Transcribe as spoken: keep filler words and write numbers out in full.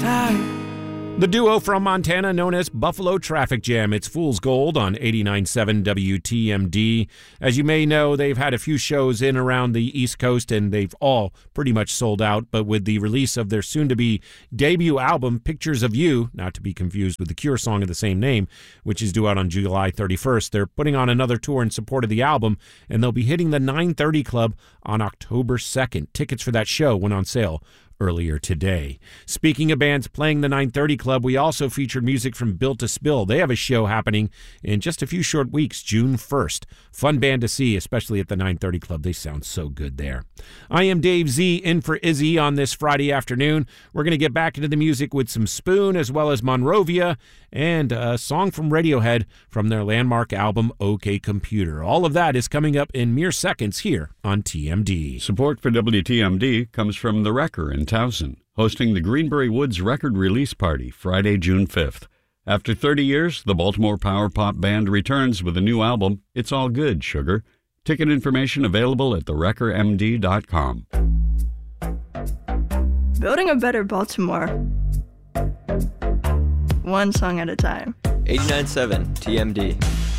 time. The duo from Montana known as Buffalo Traffic Jam. It's Fool's Gold on eighty-nine point seven W T M D. As you may know, they've had a few shows in around the East Coast, and they've all pretty much sold out. But with the release of their soon-to-be debut album, Pictures of You, not to be confused with the Cure song of the same name, which is due out on July thirty-first, they're putting on another tour in support of the album, and they'll be hitting the nine thirty Club on October second. Tickets for that show went on sale earlier today. Speaking of bands playing the nine thirty Club, we also featured music from Built to Spill. They have a show happening in just a few short weeks, June first. Fun band to see, especially at the nine thirty Club. They sound so good there. I am Dave Z, in for Izzy on this Friday afternoon. We're going to get back into the music with some Spoon as well as Monrovia and a song from Radiohead from their landmark album OK Computer. All of that is coming up in mere seconds here on T M D. Support for W T M D comes from The Wrecker in Towson, hosting the Greenberry Woods record release party Friday, June fifth. After thirty years, the Baltimore power pop band returns with a new album, It's All Good, Sugar. Ticket information available at the wrecker m d dot com. Building a better Baltimore. One song at a time. eighty-nine point seven T M D.